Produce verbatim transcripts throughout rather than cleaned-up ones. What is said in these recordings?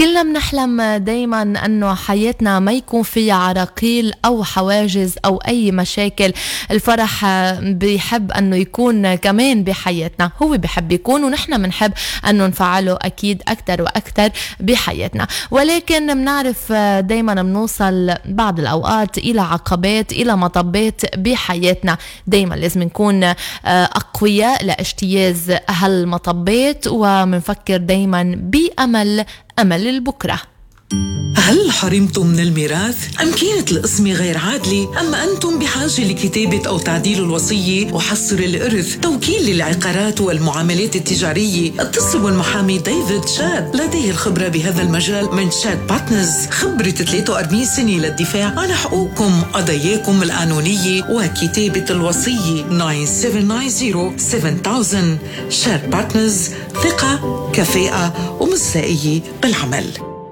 كلنا بنحلم دايما أنه حياتنا ما يكون فيها عراقيل أو حواجز أو أي مشاكل. الفرح بيحب أنه يكون كمان بحياتنا، هو بيحب يكون، ونحن بنحب أنه نفعله أكيد أكتر وأكتر بحياتنا. ولكن بنعرف دايما بنوصل بعض الأوقات إلى عقبات، إلى مطبات بحياتنا. دايما لازم نكون أقوياء لاجتياز هالمطبات، ومنفكر دايما بأمل، أمل البكرة. هل حرمتم من الميراث؟ أم كانت القسمة غير عادلة؟ أم أنتم بحاجة لكتابة أو تعديل الوصية وحصر الإرث؟ توكيل للعقارات والمعاملات التجارية؟ اتصلوا بالمحامي ديفيد شاد، لديه الخبرة بهذا المجال من شاد بارتنرز، خبرة ثلاثة وأربعين سنة للدفاع عن حقوقكم، قضاياكم القانونية وكتابة الوصية. تسعة سبعة تسعين سبعة ألف. شاد بارتنرز، ثقة، كفاءة ومصداقية بالعمل.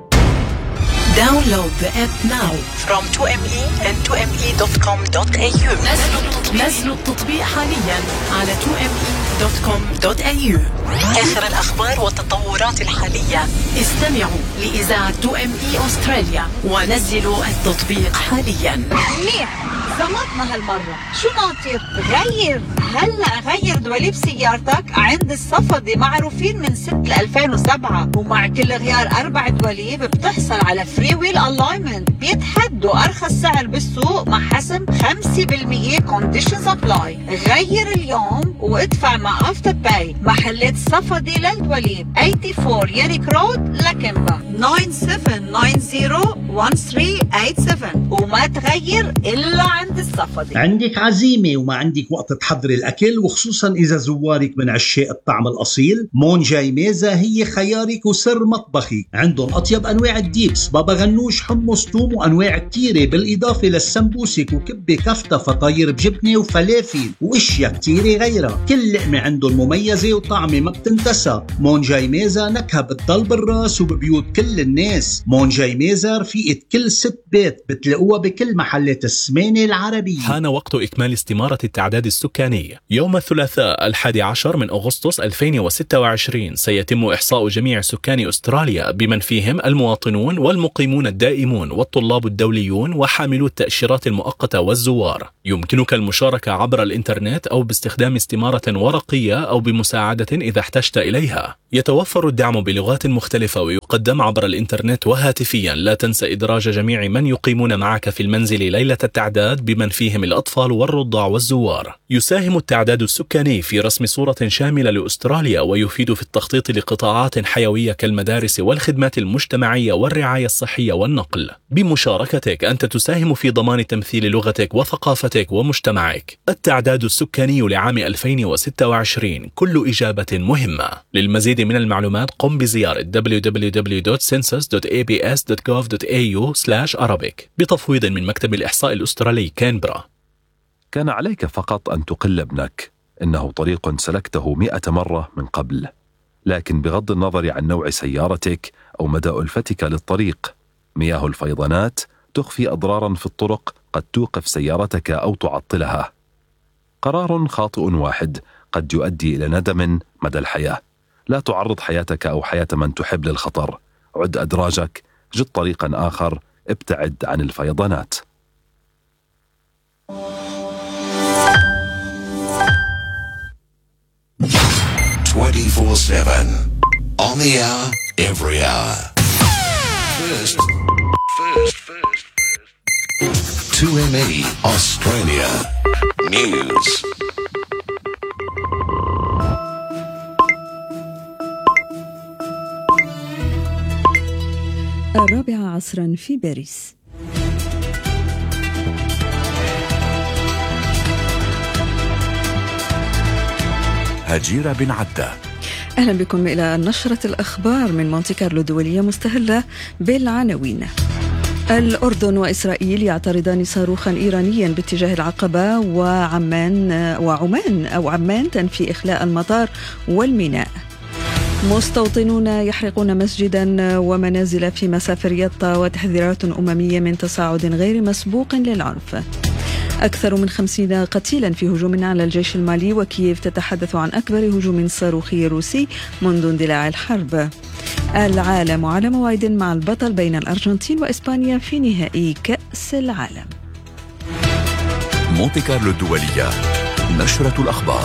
Download the app now from تو إم إي and تو إم إي دوت كوم دوت إيه يو. نزلوا التطبيق حاليا على تو إم إي دوت كوم دوت إيه يو. آخر الأخبار والتطورات الحالية. استمعوا لإذاعة تو إم إي أستراليا ونزلوا التطبيق حاليا. منيح، زمطنا هالمرة. شو ناطر؟ غير هلأ غير دواليب سيارتك عند الصفدي، معروفين من سنة ألفين وسبعة، ومع كل غيار أربع دواليب بتحصل على فري ويل ألاينمنت. بيتحدوا أرخص سعر بالسوق مع حسم خمسة بالمية كونديشنز أبلاي. غير اليوم وادفع مع أفتر باي. محلات صفدي للدواليب ثمانية وثمانين يريك رود لكمبا، تسعة سبعة تسعين واحد ثلاثة ثمانية سبعة، وما تغير إلا عند الصفدي. عندك عزيمة وما عندك وقت تحضري الأكل، وخصوصا إذا زوارك من عشاق الطعم الأصيل، مون جاي ميزة هي خيارك وسر مطبخي. عندهم أطيب أنواع الديبس، بابا غنوش، حمص، توم، وأنواع كتيرة، بالإضافة للسمبوسك وكبة كفتة، فطاير بجبنة وفلافل وإشياء كتيرة غيرها. كل لقمة عندهم مميزة وطعمة ما بتنتسى. مون جاي ميزة نكهة بتضل بالراس وببيوت كل الناس. مون جاي ميزة رفيقة كل ست بيت، بتلاقوها بكل محلات السمانة العربية. حان وقت إكمال استمارة التعداد السكاني. يوم الثلاثاء الحادي عشر من أغسطس ألفين وستة وعشرين سيتم إحصاء جميع سكان أستراليا بمن فيهم المواطنون والمقيمون الدائمون والطلاب الدوليون وحاملو التأشيرات المؤقتة والزوار. يمكنك المشاركة عبر الإنترنت أو باستخدام استمارة ورقية أو بمساعدة إذا احتجت إليها. يتوفر الدعم بلغات مختلفة ويقدم عبر الإنترنت وهاتفيا. لا تنسى إدراج جميع من يقيمون معك في المنزل ليلة التعداد بمن فيهم الأطفال والرضع والزوار. يساهم التعداد السكاني في رسم صورة شاملة لأستراليا، ويفيد في التخطيط لقطاعات حيوية كالمدارس والخدمات المجتمعية والرعاية الصحية والنقل. بمشاركتك أنت تساهم في ضمان تمثيل لغتك وثقافتك ومجتمعك. التعداد السكاني لعام ألفين وستة وعشرين، كل إجابة مهمة. للمزيد من المعلومات قم بزيارة دبليو دبليو دبليو دوت سنسس دوت إيه بي إس دوت جوف دوت إيه يو سلاش أرابيك بتفويض من مكتب الإحصاء الأسترالي كانبرا. كان عليك فقط أن تقل ابنك، إنه طريق سلكته مئة مرة من قبل. لكن بغض النظر عن نوع سيارتك أو مدى ألفتك للطريق، مياه الفيضانات تخفي أضرارا في الطرق قد توقف سيارتك أو تعطلها. قرار خاطئ واحد قد يؤدي إلى ندم مدى الحياة. لا تعرض حياتك أو حياة من تحب للخطر. عد أدراجك، جد طريقا آخر، ابتعد عن الفيضانات. twenty-four seven on the hour, every hour. First, first, first, first. two M E Australia News. الرابعة عصرا في باريس. هجيرة بن عدة. أهلا بكم إلى نشرة الأخبار من مونتي كارلو الدولية، مستهلة بالعناوين. الأردن وإسرائيل يعترضان صاروخا إيرانيا باتجاه العقبة وعمان وعمان أو عمان تنفي إخلاء المطار والميناء. مستوطنون يحرقون مسجدا ومنازل في مسافر يطا، وتحذيرات أممية من تصاعد غير مسبوق للعنف. أكثر من خمسين قتيلا في هجوم على الجيش المالي، وكييف تتحدث عن أكبر هجوم صاروخي روسي منذ اندلاع الحرب. العالم على موعد مع البطل بين الأرجنتين وإسبانيا في نهائي كأس العالم. مونتي كارلو الدولية، نشرة الأخبار.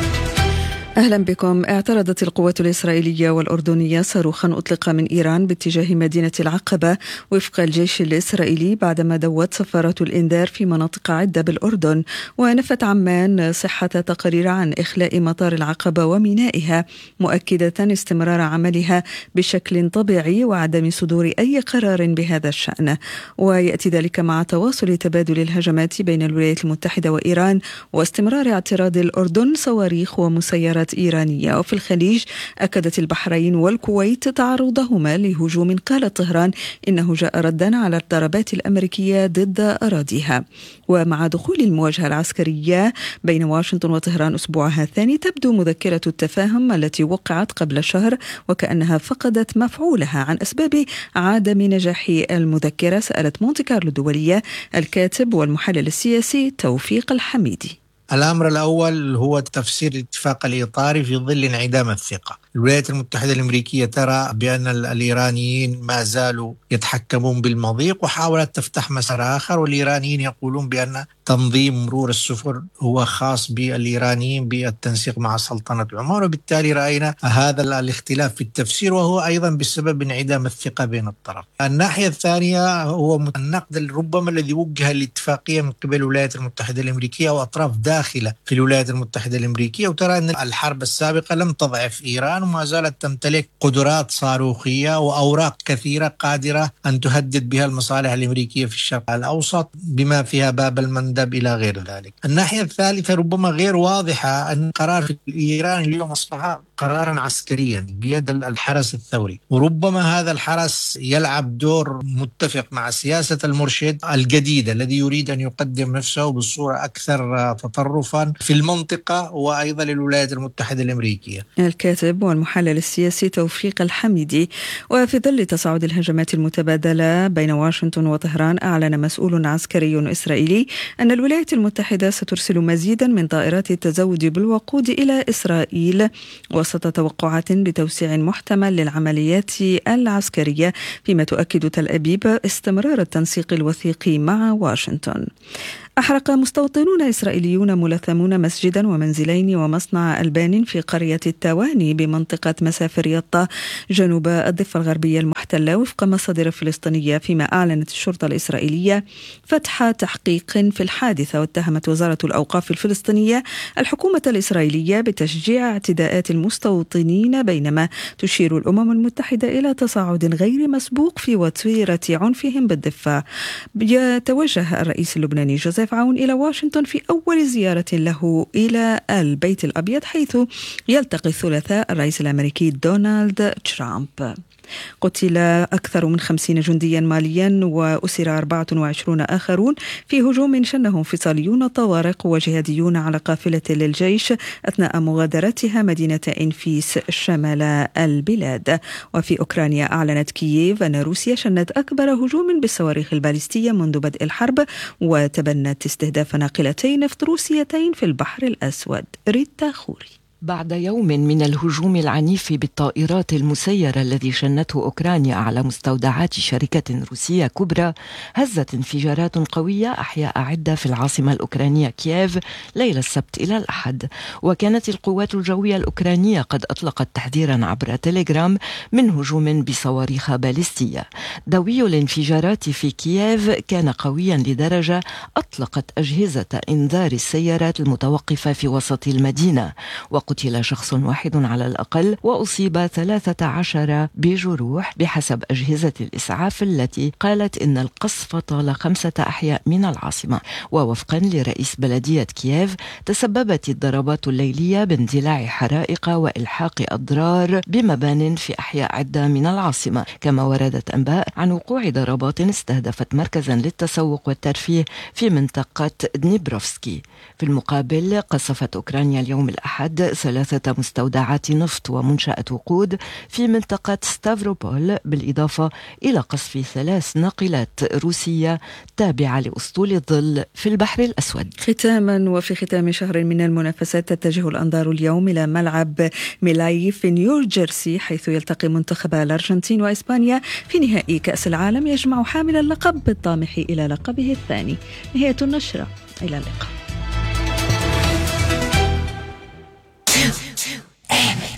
أهلا بكم. اعترضت القوات الإسرائيلية والأردنية صاروخا أطلق من إيران باتجاه مدينة العقبة وفق الجيش الإسرائيلي بعدما دوت صفارات الإنذار في مناطق عدة بالأردن. ونفت عمان صحة تقارير عن إخلاء مطار العقبة ومينائها، مؤكدة استمرار عملها بشكل طبيعي وعدم صدور أي قرار بهذا الشأن. ويأتي ذلك مع تواصل تبادل الهجمات بين الولايات المتحدة وإيران واستمرار اعتراض الأردن صواريخ ومسيرات إيرانية. وفي الخليج أكدت البحرين والكويت تعرضهما لهجوم قالت طهران إنه جاء ردا على الضربات الأمريكية ضد أراضيها. ومع دخول المواجهة العسكرية بين واشنطن وطهران أسبوعها الثاني، تبدو مذكرة التفاهم التي وقعت قبل شهر وكأنها فقدت مفعولها عن أسباب عدم نجاح المذكرة. سألت مونتي كارلو الدولية الكاتب والمحلل السياسي توفيق الحميدي. الأمر الأول هو تفسير الاتفاق الإطاري في ظل انعدام الثقة. الولايات المتحدة الأمريكية ترى بأن الإيرانيين ما زالوا يتحكمون بالمضيق وحاولت تفتح مسار آخر، والإيرانيين يقولون بأن تنظيم مرور السفن هو خاص بالإيرانيين بالتنسيق مع سلطنة عمان، وبالتالي رأينا هذا الاختلاف في التفسير وهو أيضا بسبب انعدام الثقة بين الطرف. الناحية الثانية هو النقد ربما الذي وجه الاتفاقية من قبل الولايات المتحدة الأمريكية وأطراف داخلة في الولايات المتحدة الأمريكية، وترى أن الحرب السابقة لم تضعف إيران وما زالت تمتلك قدرات صاروخية وأوراق كثيرة قادرة أن تهدد بها المصالح الأمريكية في الشرق الأوسط بما فيها باب المندب إلى غير ذلك. الناحية الثالثة ربما غير واضحة أن قرار في إيران اليوم أصبح قرارا عسكريا بيد الحرس الثوري، وربما هذا الحرس يلعب دور متفق مع سياسة المرشد الجديدة الذي يريد أن يقدم نفسه بصورة أكثر تطرفا في المنطقة وأيضا للولايات المتحدة الأمريكية. الكاتب والمحلل السياسي توفيق الحميدي. وفي ظل تصاعد الهجمات المتبادلة بين واشنطن وطهران، أعلن مسؤول عسكري إسرائيلي أن الولايات المتحدة سترسل مزيدا من طائرات التزود بالوقود إلى إسرائيل وسط توقعات بتوسيع محتمل للعمليات العسكرية، فيما تؤكد تل أبيب استمرار التنسيق الوثيق مع واشنطن. أحرق مستوطنون إسرائيليون ملثمون مسجدا ومنزلين ومصنع ألبان في قرية التواني بمنطقة مسافر يطا جنوب الضفة الغربية المحتلة وفق مصادر فلسطينية، فيما أعلنت الشرطة الإسرائيلية فتح تحقيق في الحادثة. واتهمت وزارة الأوقاف الفلسطينية الحكومة الإسرائيلية بتشجيع اعتداءات المستوطنين، بينما تشير الأمم المتحدة إلى تصاعد غير مسبوق في وتيرة عنفهم بالضفة. يتوجه الرئيس اللبناني جوزيف عون إلى واشنطن في أول زيارة له إلى البيت الأبيض، حيث يلتقي الثلاثاء الرئيس الأمريكي دونالد ترامب. قتل أكثر من خمسين جنديا ماليا وأسر أربعة وعشرين آخرون في هجوم شنه انفصاليون طوارق وجهاديون على قافلة للجيش أثناء مغادرتها مدينة إنفيس شمال البلاد. وفي أوكرانيا أعلنت كييف أن روسيا شنت أكبر هجوم بالصواريخ الباليستية منذ بدء الحرب، وتبنت استهداف ناقلتين نفط روسيتين في البحر الأسود. ريتا خوري. بعد يوم من الهجوم العنيف بالطائرات المسيرة الذي شنته أوكرانيا على مستودعات شركة روسية كبرى، هزت انفجارات قوية أحياء عدة في العاصمة الأوكرانية كييف ليلة السبت إلى الأحد. وكانت القوات الجوية الأوكرانية قد أطلقت تحذيرا عبر تيليجرام من هجوم بصواريخ باليستية. دوي الانفجارات في كييف كان قويا لدرجة أطلقت أجهزة إنذار السيارات المتوقفة في وسط المدينة، وقتل شخص واحد على الأقل وأصيب ثلاثة عشر بجروح بحسب أجهزة الإسعاف التي قالت إن القصف طال خمسة أحياء من العاصمة. ووفقا لرئيس بلدية كييف، تسببت الضربات الليلية باندلاع حرائق وإلحاق أضرار بمبان في أحياء عدة من العاصمة. كما وردت أنباء عن وقوع ضربات استهدفت مركزا للتسوق والترفيه في منطقة دنيبروفسكي. في المقابل، قصفت أوكرانيا اليوم الأحد ثلاثة مستودعات نفط ومنشأة وقود في منطقة ستافروبول، بالإضافة إلى قصف ثلاث ناقلات روسية تابعة لأسطول الظل في البحر الأسود. ختاما وفي ختام شهر من المنافسات تتجه الأنظار اليوم إلى ملعب ميلاي في نيوجيرسي، حيث يلتقي منتخبا الأرجنتين وإسبانيا في نهائي كأس العالم يجمع حامل اللقب بالطامح إلى لقبه الثاني. نهاية النشرة، إلى اللقاء.